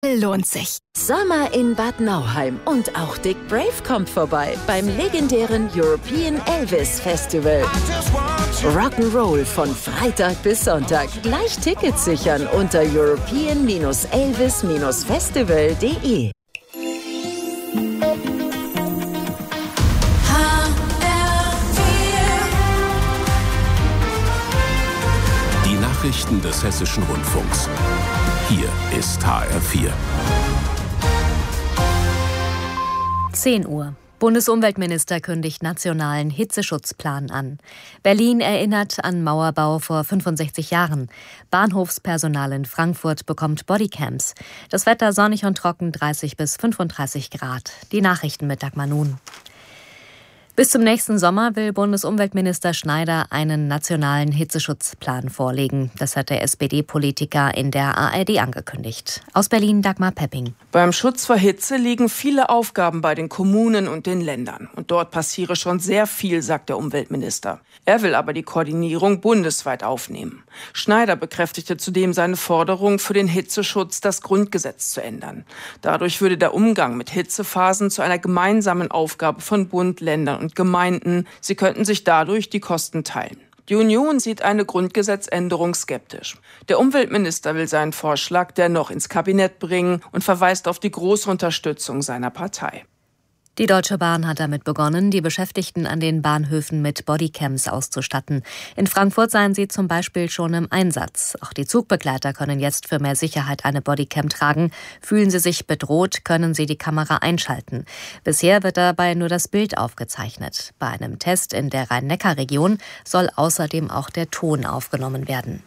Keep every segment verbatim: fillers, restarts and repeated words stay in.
lohnt sich. Sommer in Bad Nauheim und auch Dick Brave kommt vorbei beim legendären European Elvis Festival. Rock'n'Roll von Freitag bis Sonntag. Gleich Tickets sichern unter european elvis festival punkt de. Die Nachrichten des Hessischen Rundfunks. Hier ist H R vier. zehn Uhr. Bundesumweltminister kündigt nationalen Hitzeschutzplan an. Berlin erinnert an Mauerbau vor fünfundsechzig Jahren. Bahnhofspersonal in Frankfurt bekommt Bodycams. Das Wetter sonnig und trocken, dreißig bis fünfunddreißig Grad. Die Nachrichten mit Dagmar Nun. Bis zum nächsten Sommer will Bundesumweltminister Schneider einen nationalen Hitzeschutzplan vorlegen. Das hat der S P D-Politiker in der A R D angekündigt. Aus Berlin Dagmar Pepping. Beim Schutz vor Hitze liegen viele Aufgaben bei den Kommunen und den Ländern. Und dort passiere schon sehr viel, sagt der Umweltminister. Er will aber die Koordinierung bundesweit aufnehmen. Schneider bekräftigte zudem seine Forderung, für den Hitzeschutz das Grundgesetz zu ändern. Dadurch würde der Umgang mit Hitzephasen zu einer gemeinsamen Aufgabe von Bund, Ländern und Gemeinden. Sie könnten sich dadurch die Kosten teilen. Die Union sieht eine Grundgesetzänderung skeptisch. Der Umweltminister will seinen Vorschlag dennoch ins Kabinett bringen und verweist auf die große Unterstützung seiner Partei. Die Deutsche Bahn hat damit begonnen, die Beschäftigten an den Bahnhöfen mit Bodycams auszustatten. In Frankfurt seien sie zum Beispiel schon im Einsatz. Auch die Zugbegleiter können jetzt für mehr Sicherheit eine Bodycam tragen. Fühlen sie sich bedroht, können sie die Kamera einschalten. Bisher wird dabei nur das Bild aufgezeichnet. Bei einem Test in der Rhein-Neckar-Region soll außerdem auch der Ton aufgenommen werden.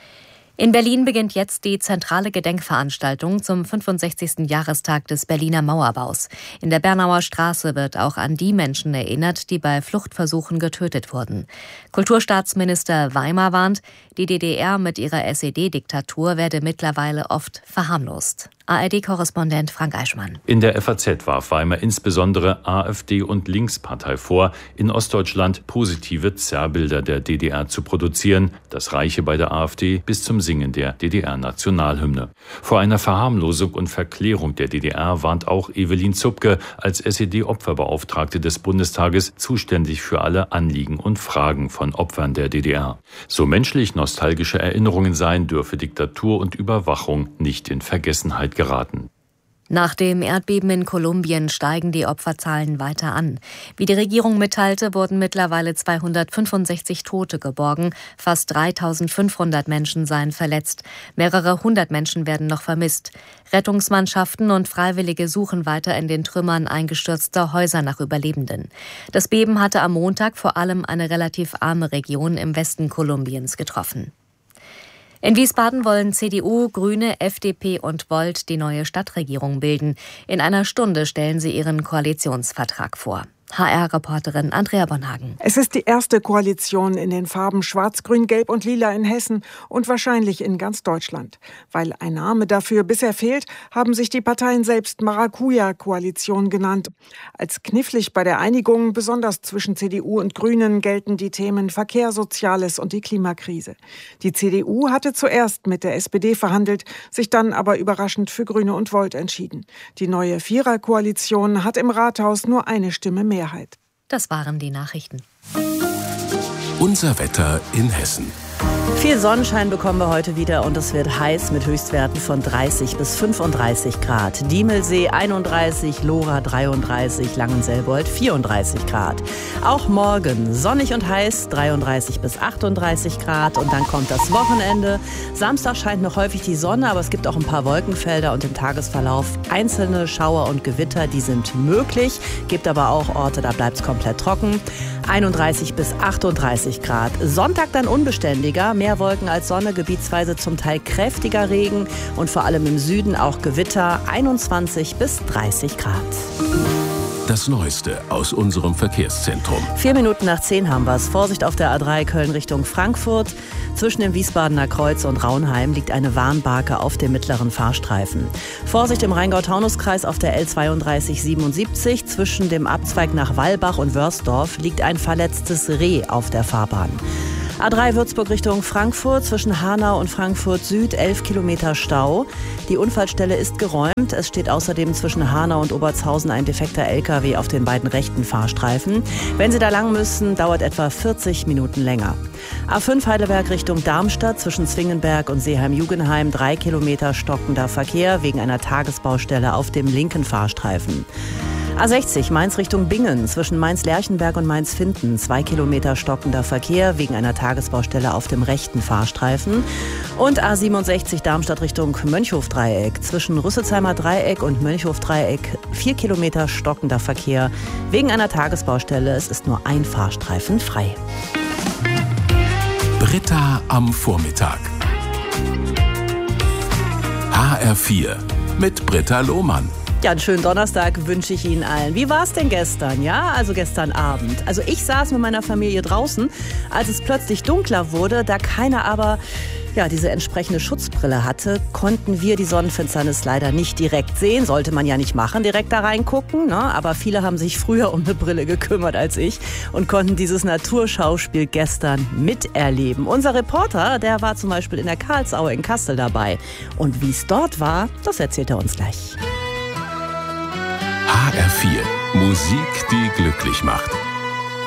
In Berlin beginnt jetzt die zentrale Gedenkveranstaltung zum fünfundsechzigsten Jahrestag des Berliner Mauerbaus. In der Bernauer Straße wird auch an die Menschen erinnert, die bei Fluchtversuchen getötet wurden. Kulturstaatsminister Weimar warnt, die D D R mit ihrer S E D-Diktatur werde mittlerweile oft verharmlost. A R D-Korrespondent Frank Eichmann. In der F A Z warf Weimar insbesondere AfD und Linkspartei vor, in Ostdeutschland positive Zerrbilder der D D R zu produzieren. Das reiche bei der AfD bis zum Singen der D D R-Nationalhymne. Vor einer Verharmlosung und Verklärung der D D R warnt auch Evelyn Zupke als S E D-Opferbeauftragte des Bundestages, zuständig für alle Anliegen und Fragen von Opfern der D D R. So menschlich nostalgische Erinnerungen seien, dürfe Diktatur und Überwachung nicht in Vergessenheit geraten. Nach dem Erdbeben in Kolumbien steigen die Opferzahlen weiter an. Wie die Regierung mitteilte, wurden mittlerweile zweihundertfünfundsechzig Tote geborgen. Fast dreitausendfünfhundert Menschen seien verletzt. Mehrere hundert Menschen werden noch vermisst. Rettungsmannschaften und Freiwillige suchen weiter in den Trümmern eingestürzter Häuser nach Überlebenden. Das Beben hatte am Montag vor allem eine relativ arme Region im Westen Kolumbiens getroffen. In Wiesbaden wollen C D U, Grüne, F D P und Volt die neue Stadtregierung bilden. In einer Stunde stellen sie ihren Koalitionsvertrag vor. H R-Reporterin Andrea Bonhagen. Es ist die erste Koalition in den Farben Schwarz, Grün, Gelb und Lila in Hessen und wahrscheinlich in ganz Deutschland. Weil ein Name dafür bisher fehlt, haben sich die Parteien selbst Maracuja-Koalition genannt. Als knifflig bei der Einigung, besonders zwischen C D U und Grünen, gelten die Themen Verkehr, Soziales und die Klimakrise. Die C D U hatte zuerst mit der S P D verhandelt, sich dann aber überraschend für Grüne und Volt entschieden. Die neue Vierer-Koalition hat im Rathaus nur eine Stimme mehr. Das waren die Nachrichten. Unser Wetter in Hessen. Viel Sonnenschein bekommen wir heute wieder und es wird heiß mit Höchstwerten von dreißig bis fünfunddreißig Grad. Diemelsee einunddreißig, Lora dreiunddreißig, Langenselbold vierunddreißig Grad. Auch morgen sonnig und heiß, dreiunddreißig bis achtunddreißig Grad und dann kommt das Wochenende. Samstag scheint noch häufig die Sonne, aber es gibt auch ein paar Wolkenfelder und im Tagesverlauf einzelne Schauer und Gewitter, die sind möglich. Gibt aber auch Orte, da bleibt es komplett trocken. einunddreißig bis achtunddreißig Grad. Sonntag dann unbeständiger, mehr Wolken als Sonne, gebietsweise zum Teil kräftiger Regen und vor allem im Süden auch Gewitter, einundzwanzig bis dreißig Grad. Das Neueste aus unserem Verkehrszentrum. Vier Minuten nach zehn haben wir es. Vorsicht auf der A drei Köln Richtung Frankfurt. Zwischen dem Wiesbadener Kreuz und Raunheim liegt eine Warnbarke auf dem mittleren Fahrstreifen. Vorsicht im Rheingau-Taunus-Kreis auf der L zweiunddreißig siebenundsiebzig. Zwischen dem Abzweig nach Wallbach und Wörsdorf liegt ein verletztes Reh auf der Fahrbahn. A drei Würzburg Richtung Frankfurt, zwischen Hanau und Frankfurt Süd, elf Kilometer Stau. Die Unfallstelle ist geräumt. Es steht außerdem zwischen Hanau und Obertshausen ein defekter L K W auf den beiden rechten Fahrstreifen. Wenn Sie da lang müssen, dauert etwa vierzig Minuten länger. A fünf Heidelberg Richtung Darmstadt, zwischen Zwingenberg und Seeheim-Jugenheim, drei Kilometer stockender Verkehr wegen einer Tagesbaustelle auf dem linken Fahrstreifen. A sechzig Mainz Richtung Bingen, zwischen Mainz-Lerchenberg und Mainz-Finden, zwei Kilometer stockender Verkehr wegen einer Tagesbaustelle auf dem rechten Fahrstreifen. Und A siebenundsechzig Darmstadt Richtung Mönchhof-Dreieck, zwischen Rüsselsheimer Dreieck und Mönchhof-Dreieck, vier Kilometer stockender Verkehr wegen einer Tagesbaustelle. Es ist nur ein Fahrstreifen frei. Britta am Vormittag. H R vier mit Britta Lohmann. Ja, einen schönen Donnerstag wünsche ich Ihnen allen. Wie war es denn gestern? Ja, also gestern Abend. Also ich saß mit meiner Familie draußen, als es plötzlich dunkler wurde. Da keiner aber ja, diese entsprechende Schutzbrille hatte, konnten wir die Sonnenfinsternis leider nicht direkt sehen. Sollte man ja nicht machen, direkt da reingucken. Ne? Aber viele haben sich früher um eine Brille gekümmert als ich und konnten dieses Naturschauspiel gestern miterleben. Unser Reporter, der war zum Beispiel in der Karlsaue in Kassel dabei. Und wie es dort war, das erzählt er uns gleich. H R vier. Musik, die glücklich macht.